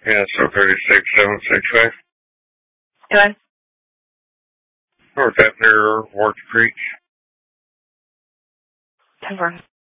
Yeah, so 36765. Go ahead. North Avenue, Ward Creek. 10-4.